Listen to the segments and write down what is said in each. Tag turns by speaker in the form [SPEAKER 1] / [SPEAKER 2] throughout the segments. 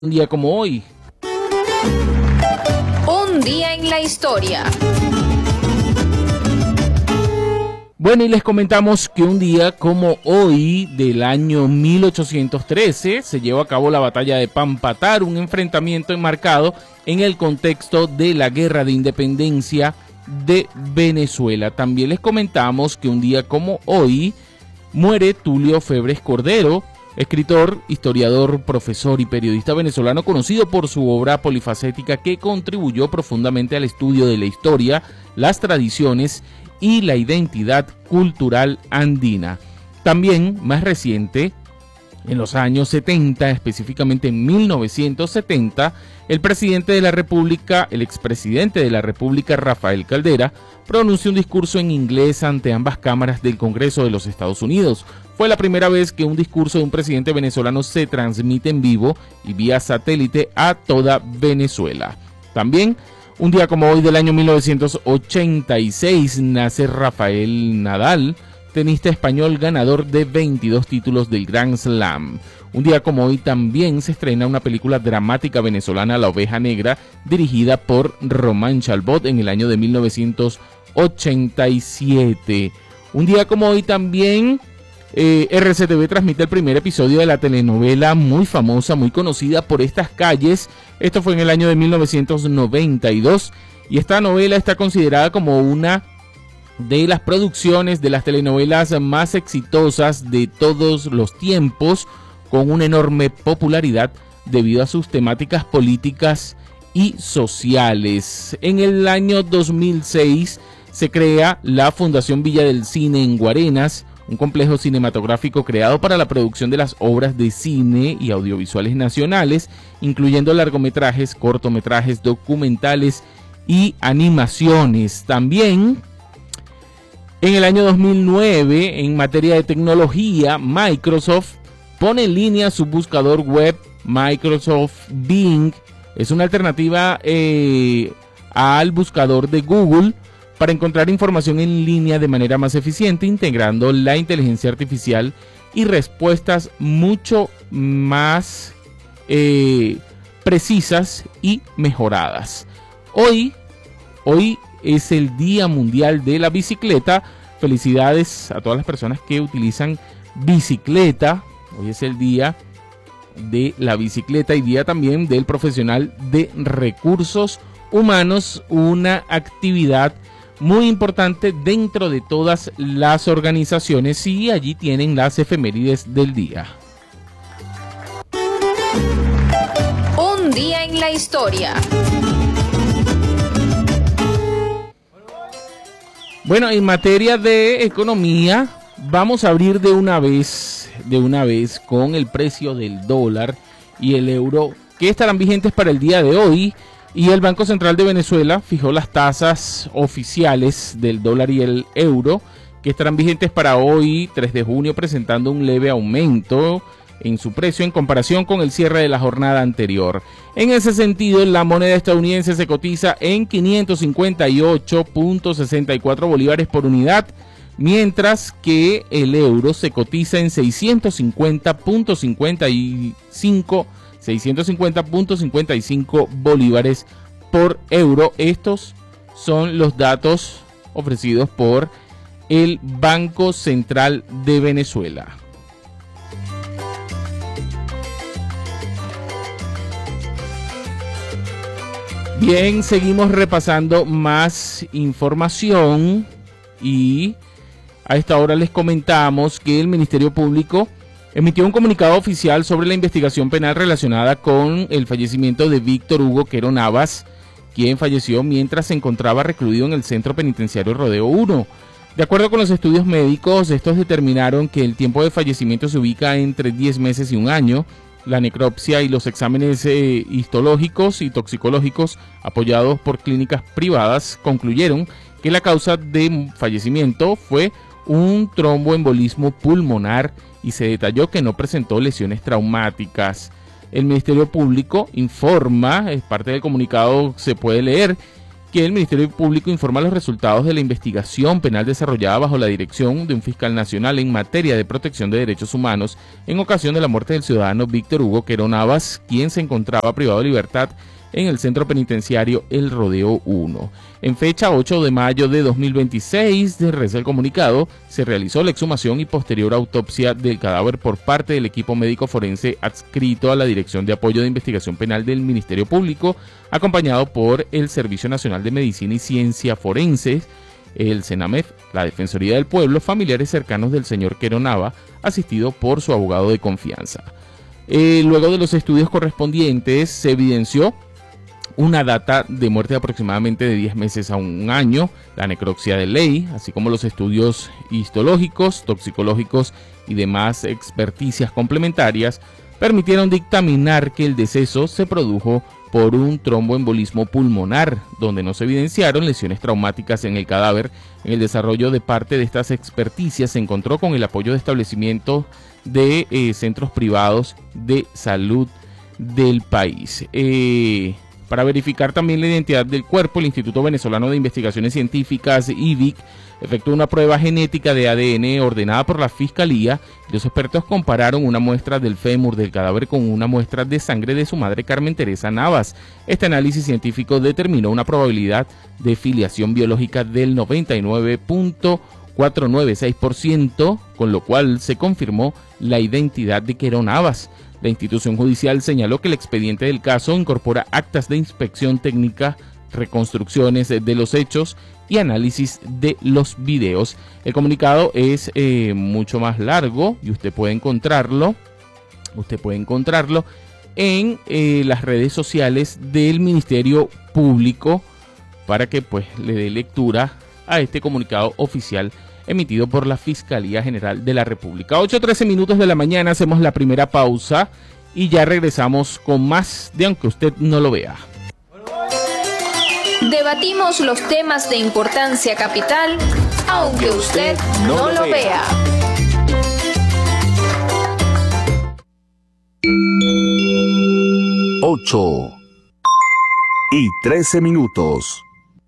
[SPEAKER 1] Un día como hoy.
[SPEAKER 2] Un día en la historia.
[SPEAKER 1] Bueno, y les comentamos que un día como hoy del año 1813 se llevó a cabo la batalla de Pampatar, un enfrentamiento enmarcado en el contexto de la Guerra de Independencia de Venezuela. También les comentamos que un día como hoy muere Tulio Febres Cordero, escritor, historiador, profesor y periodista venezolano conocido por su obra polifacética que contribuyó profundamente al estudio de la historia, las tradiciones y la identidad cultural andina. También, más reciente, en los años 70, específicamente en 1970, el presidente de la República, el expresidente de la República, Rafael Caldera, pronunció un discurso en inglés ante ambas cámaras del Congreso de los Estados Unidos. Fue la primera vez que un discurso de un presidente venezolano se transmite en vivo y vía satélite a toda Venezuela. También, un día como hoy del año 1986, nace Rafael Nadal, tenista español ganador de 22 títulos del Grand Slam. Un día como hoy también se estrena una película dramática venezolana, La Oveja Negra, dirigida por Román Chalbot en el año de 1987. Un día como hoy también RCTV transmite el primer episodio de la telenovela muy famosa, muy conocida, Por estas calles. Esto fue en el año de 1992 y esta novela está considerada como una de las producciones de las telenovelas más exitosas de todos los tiempos, con una enorme popularidad debido a sus temáticas políticas y sociales. En el año 2006 se crea la Fundación Villa del Cine en Guarenas, un complejo cinematográfico creado para la producción de las obras de cine y audiovisuales nacionales, incluyendo largometrajes, cortometrajes, documentales y animaciones. También, en el año 2009, en materia de tecnología, Microsoft pone en línea su buscador web Microsoft Bing. Es una alternativa al buscador de Google para encontrar información en línea de manera más eficiente, integrando la inteligencia artificial y respuestas mucho más precisas y mejoradas. Hoy es el Día Mundial de la Bicicleta. Felicidades a todas las personas que utilizan bicicleta. Hoy es el Día de la Bicicleta y Día también del Profesional de Recursos Humanos, una actividad muy importante dentro de todas las organizaciones, y allí tienen las efemérides del día.
[SPEAKER 2] Un día en la historia.
[SPEAKER 1] Bueno, en materia de economía, vamos a abrir de una vez con el precio del dólar y el euro, que estarán vigentes para el día de hoy. Y el Banco Central de Venezuela fijó las tasas oficiales del dólar y el euro, que estarán vigentes para hoy, 3 de junio, presentando un leve aumento en su precio en comparación con el cierre de la jornada anterior. En ese sentido, la moneda estadounidense se cotiza en 558.64 bolívares por unidad, mientras que el euro se cotiza en 650.55 bolívares por euro. Estos son los datos ofrecidos por el Banco Central de Venezuela. Bien, seguimos repasando más información y a esta hora les comentamos que el Ministerio Público emitió un comunicado oficial sobre la investigación penal relacionada con el fallecimiento de Víctor Hugo Quero Navas, quien falleció mientras se encontraba recluido en el Centro Penitenciario Rodeo 1. De acuerdo con los estudios médicos, estos determinaron que el tiempo de fallecimiento se ubica entre 10 meses y un año. La necropsia y los exámenes histológicos y toxicológicos apoyados por clínicas privadas concluyeron que la causa de fallecimiento fue un tromboembolismo pulmonar y se detalló que no presentó lesiones traumáticas. El Ministerio Público informa, es parte del comunicado, se puede leer, que el Ministerio Público informa los resultados de la investigación penal desarrollada bajo la dirección de un fiscal nacional en materia de protección de derechos humanos en ocasión de la muerte del ciudadano Víctor Hugo Quero Navas, quien se encontraba privado de libertad en el centro penitenciario El Rodeo 1. En fecha 8 de mayo de 2026, reza el comunicado, se realizó la exhumación y posterior autopsia del cadáver por parte del equipo médico forense adscrito a la Dirección de Apoyo de Investigación Penal del Ministerio Público, acompañado por el Servicio Nacional de Medicina y Ciencia Forenses, el CENAMEF, la Defensoría del Pueblo, familiares cercanos del señor Quero Nava, asistido por su abogado de confianza. Luego de los estudios correspondientes, se evidenció una data de muerte de aproximadamente de 10 meses a un año, la necropsia de ley, así como los estudios histológicos, toxicológicos y demás experticias complementarias, permitieron dictaminar que el deceso se produjo por un tromboembolismo pulmonar, donde no se evidenciaron lesiones traumáticas en el cadáver. En el desarrollo de parte de estas experticias se encontró con el apoyo de establecimientos de centros privados de salud del país. Para verificar también la identidad del cuerpo, el Instituto Venezolano de Investigaciones Científicas, IVIC, efectuó una prueba genética de ADN ordenada por la Fiscalía. Los expertos compararon una muestra del fémur del cadáver con una muestra de sangre de su madre Carmen Teresa Navas. Este análisis científico determinó una probabilidad de filiación biológica del 99.496%, con lo cual se confirmó la identidad de Quero Navas. La institución judicial señaló que el expediente del caso incorpora actas de inspección técnica, reconstrucciones de los hechos y análisis de los videos. El comunicado es mucho más largo y usted puede encontrarlo en las redes sociales del Ministerio Público para que pues le dé lectura a este comunicado oficial emitido por la Fiscalía General de la República. 8:13 minutos de la mañana, hacemos la primera pausa y ya regresamos con más de Aunque Usted No Lo Vea.
[SPEAKER 2] Debatimos los temas de importancia capital, aunque usted no lo vea.
[SPEAKER 3] Ocho y 13 minutos.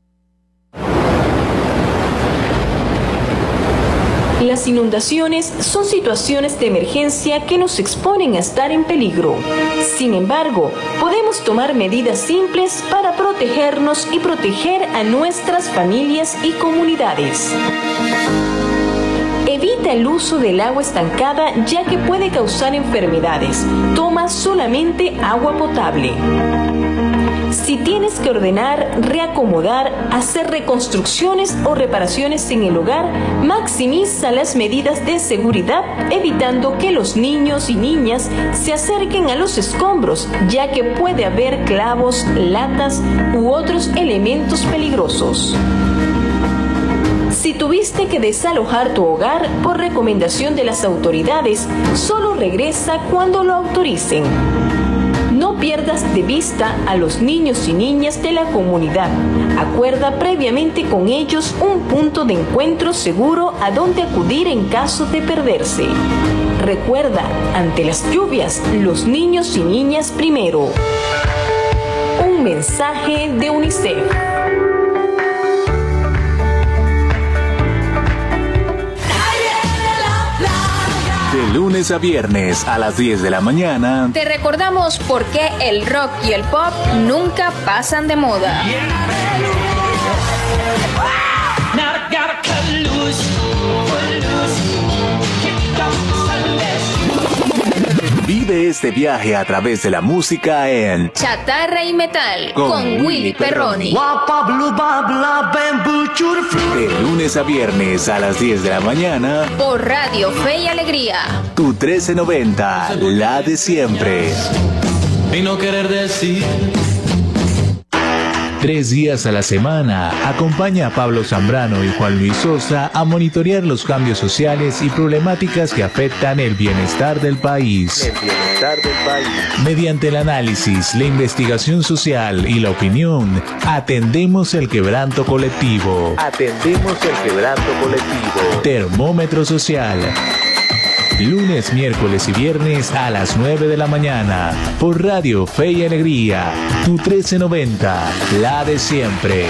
[SPEAKER 4] Las inundaciones son situaciones de emergencia que nos exponen a estar en peligro. Sin embargo, podemos tomar medidas simples para protegernos y proteger a nuestras familias y comunidades. Evita el uso del agua estancada, ya que puede causar enfermedades. Toma solamente agua potable. Si tienes que ordenar, reacomodar, hacer reconstrucciones o reparaciones en el hogar, maximiza las medidas de seguridad, evitando que los niños y niñas se acerquen a los escombros, ya que puede haber clavos, latas u otros elementos peligrosos. Si tuviste que desalojar tu hogar por recomendación de las autoridades, solo regresa cuando lo autoricen. No pierdas de vista a los niños y niñas de la comunidad. Acuerda previamente con ellos un punto de encuentro seguro a donde acudir en caso de perderse. Recuerda, ante las lluvias, los niños y niñas primero. Un mensaje de UNICEF.
[SPEAKER 3] De lunes a viernes a las 10 de la mañana.
[SPEAKER 2] Te recordamos por qué el rock y el pop nunca pasan de moda.
[SPEAKER 3] Vive este viaje a través de la música en
[SPEAKER 2] Chatarra y Metal con Willy Perroni.
[SPEAKER 3] De lunes a viernes a las 10 de la mañana
[SPEAKER 2] Por Radio Fe y Alegría.
[SPEAKER 3] Tu 1390, la de siempre.
[SPEAKER 5] Y no querer decir.
[SPEAKER 6] 3 días a la semana, acompaña a Pablo Zambrano y Juan Luis Sosa a monitorear los cambios sociales y problemáticas que afectan el bienestar del país. Mediante el análisis, la investigación social y la opinión, atendemos el quebranto colectivo. Termómetro social. Lunes, miércoles y viernes a las 9 de la mañana. Por Radio Fe y Alegría. Tu 1390. La de siempre.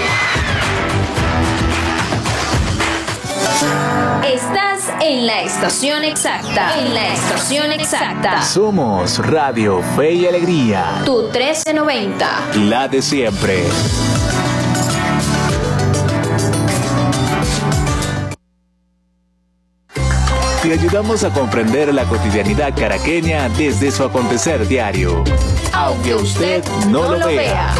[SPEAKER 2] Estás en la estación exacta. En la estación exacta.
[SPEAKER 3] Somos Radio Fe y Alegría.
[SPEAKER 2] Tu 1390.
[SPEAKER 3] La de siempre. Te ayudamos a comprender la cotidianidad caraqueña desde su acontecer diario. Aunque usted no lo vea.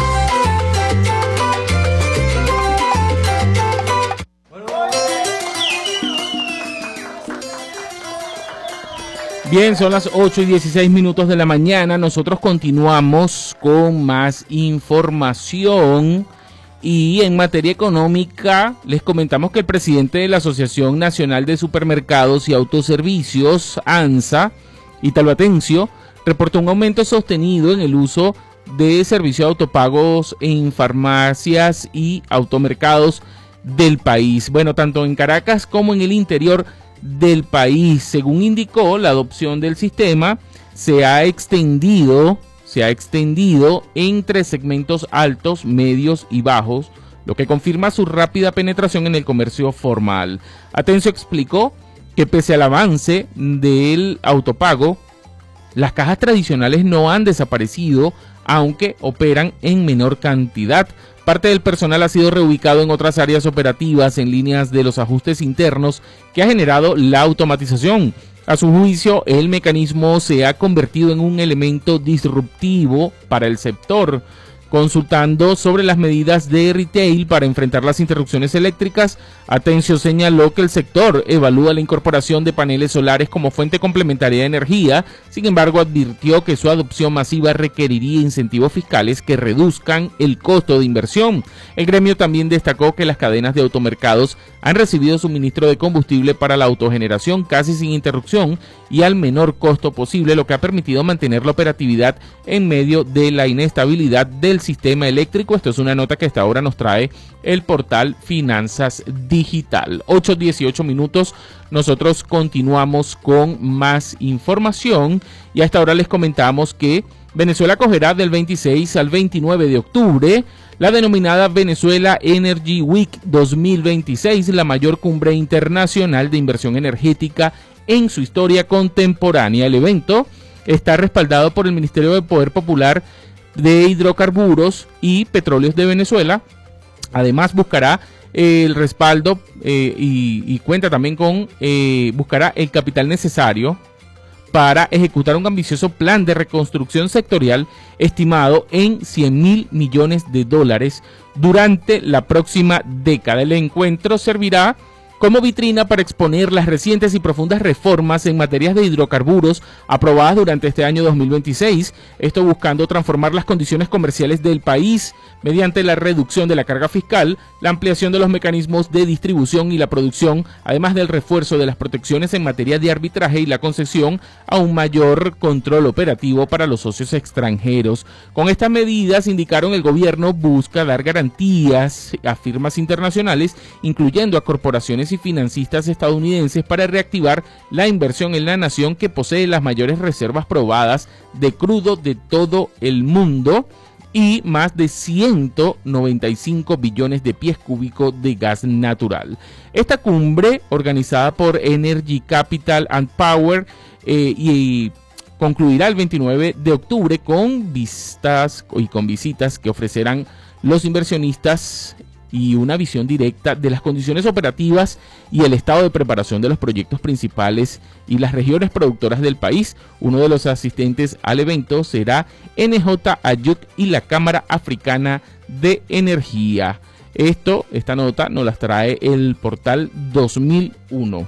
[SPEAKER 1] Bien, son las 8:16 de la mañana. Nosotros continuamos con más información. Y en materia económica, les comentamos que el presidente de la Asociación Nacional de Supermercados y Autoservicios, ANSA, Ítalo Atencio, reportó un aumento sostenido en el uso de servicios de autopagos en farmacias y automercados del país. Bueno, tanto en Caracas como en el interior del país. Según indicó, la adopción del sistema se ha extendido entre segmentos altos, medios y bajos, lo que confirma su rápida penetración en el comercio formal. Atencio explicó que pese al avance del autopago, las cajas tradicionales no han desaparecido, aunque operan en menor cantidad. Parte del personal ha sido reubicado en otras áreas operativas en líneas de los ajustes internos que ha generado la automatización. A su juicio, el mecanismo se ha convertido en un elemento disruptivo para el sector. Consultando sobre las medidas de retail para enfrentar las interrupciones eléctricas, Atencio señaló que el sector evalúa la incorporación de paneles solares como fuente complementaria de energía. Sin embargo, advirtió que su adopción masiva requeriría incentivos fiscales que reduzcan el costo de inversión. El gremio también destacó que las cadenas de automercados han recibido suministro de combustible para la autogeneración casi sin interrupción y al menor costo posible, lo que ha permitido mantener la operatividad en medio de la inestabilidad del sistema eléctrico. Esto es una nota que hasta ahora nos trae el portal Finanzas Digital. 8:18. Nosotros continuamos con más información y hasta ahora les comentamos que Venezuela acogerá del 26 al 29 de octubre la denominada Venezuela Energy Week 2026, la mayor cumbre internacional de inversión energética en su historia contemporánea. El evento está respaldado por el Ministerio de Poder Popular de Hidrocarburos y Petróleos de Venezuela. Además buscará el respaldo y cuenta también con buscará el capital necesario para ejecutar un ambicioso plan de reconstrucción sectorial estimado en $100.000 millones durante la próxima década. El encuentro servirá como vitrina para exponer las recientes y profundas reformas en materias de hidrocarburos aprobadas durante este año 2026, esto buscando transformar las condiciones comerciales del país mediante la reducción de la carga fiscal, la ampliación de los mecanismos de distribución y la producción, además del refuerzo de las protecciones en materia de arbitraje y la concesión a un mayor control operativo para los socios extranjeros. Con estas medidas, indicaron, el gobierno busca dar garantías a firmas internacionales, incluyendo a corporaciones y financistas estadounidenses, para reactivar la inversión en la nación que posee las mayores reservas probadas de crudo de todo el mundo y más de 195 billones de pies cúbicos de gas natural. Esta cumbre, organizada por Energy Capital and Power y concluirá el 29 de octubre con visitas que ofrecerán los inversionistas y una visión directa de las condiciones operativas y el estado de preparación de los proyectos principales y las regiones productoras del país. Uno de los asistentes al evento será NJ Ayuk y la Cámara Africana de Energía. Esta nota nos la trae el portal 2001.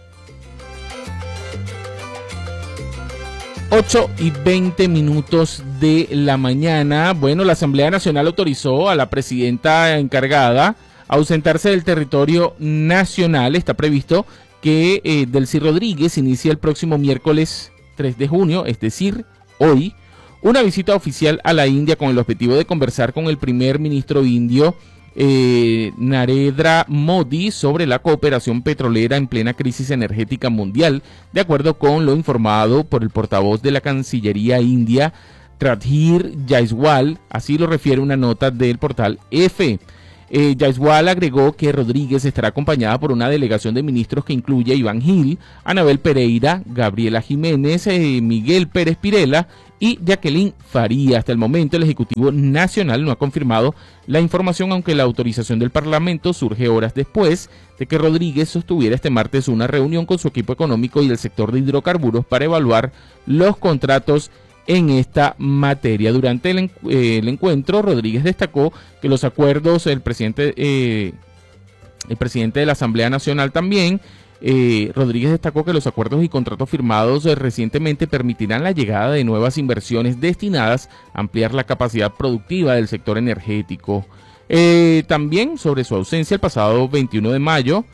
[SPEAKER 1] 8:20 de la mañana. Bueno, la Asamblea Nacional autorizó a la presidenta encargada a ausentarse del territorio nacional. Está previsto que Delcy Rodríguez inicie el próximo miércoles 3 de junio, es decir, hoy, una visita oficial a la India con el objetivo de conversar con el primer ministro indio Narendra Modi sobre la cooperación petrolera en plena crisis energética mundial, de acuerdo con lo informado por el portavoz de la Cancillería india, Randhir Jaiswal. Así lo refiere una nota del portal EFE. Jaiswal agregó que Rodríguez estará acompañada por una delegación de ministros que incluye a Iván Gil, Anabel Pereira, Gabriela Jiménez, Miguel Pérez Pirela y Jacqueline Faría. Hasta el momento el Ejecutivo Nacional no ha confirmado la información, aunque la autorización del Parlamento surge horas después de que Rodríguez sostuviera este martes una reunión con su equipo económico y del sector de hidrocarburos para evaluar los contratos en esta materia. Durante el encuentro, Rodríguez destacó que los acuerdos, el presidente de la Asamblea Nacional también, Rodríguez destacó que los acuerdos y contratos firmados recientemente permitirán la llegada de nuevas inversiones destinadas a ampliar la capacidad productiva del sector energético. También sobre su ausencia el pasado 21 de mayo,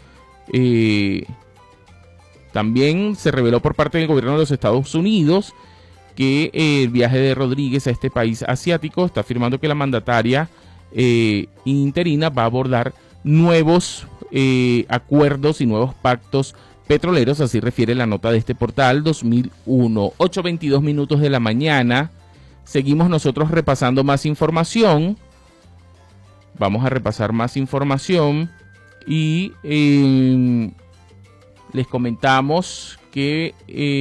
[SPEAKER 1] también se reveló por parte del gobierno de los Estados Unidos que el viaje de Rodríguez a este país asiático está afirmando que la mandataria interina va a abordar nuevos acuerdos y nuevos pactos petroleros, así refiere la nota de este portal 2001. 8:22 minutos de la mañana. Seguimos nosotros repasando más información. Vamos a repasar más información y les comentamos que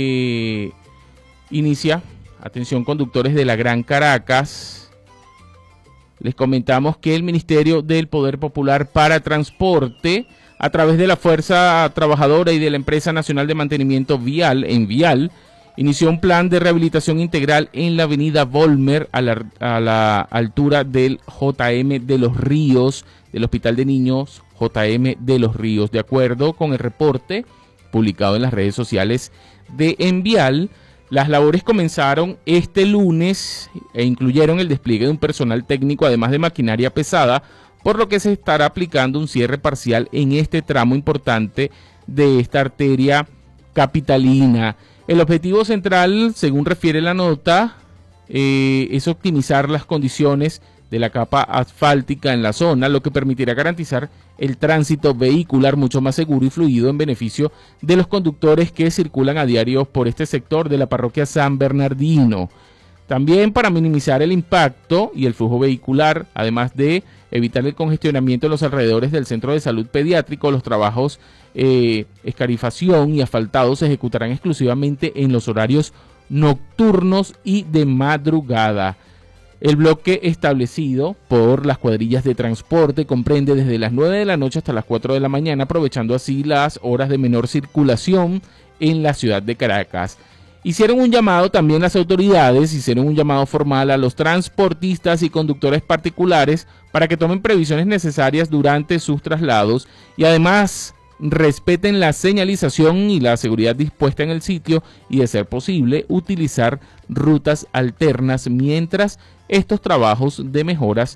[SPEAKER 1] inicia, atención conductores de la Gran Caracas, les comentamos que el Ministerio del Poder Popular para Transporte, a través de la Fuerza Trabajadora y de la Empresa Nacional de Mantenimiento Vial, Envial, inició un plan de rehabilitación integral en la avenida Volmer a la altura del JM de los Ríos, del Hospital de Niños JM de los Ríos. De acuerdo con el reporte publicado en las redes sociales de Envial, las labores comenzaron este lunes e incluyeron el despliegue de un personal técnico, además de maquinaria pesada, por lo que se estará aplicando un cierre parcial en este tramo importante de esta arteria capitalina. El objetivo central, según refiere la nota, es optimizar las condiciones de la capa asfáltica en la zona, lo que permitirá garantizar el tránsito vehicular mucho más seguro y fluido en beneficio de los conductores que circulan a diario por este sector de la parroquia San Bernardino. También para minimizar el impacto y el flujo vehicular, además de evitar el congestionamiento en los alrededores del centro de salud pediátrico, los trabajos escarificación y asfaltado se ejecutarán exclusivamente en los horarios nocturnos y de madrugada. El bloque establecido por las cuadrillas de transporte comprende desde las 9 de la noche hasta las 4 de la mañana, aprovechando así las horas de menor circulación en la ciudad de Caracas. Hicieron un llamado también las autoridades, hicieron un llamado formal a los transportistas y conductores particulares para que tomen previsiones necesarias durante sus traslados y además respeten la señalización y la seguridad dispuesta en el sitio y, de ser posible, utilizar rutas alternas mientras estos trabajos de mejoras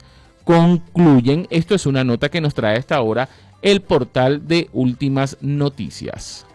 [SPEAKER 1] concluyen. Esto es una nota que nos trae hasta ahora el portal de Últimas Noticias.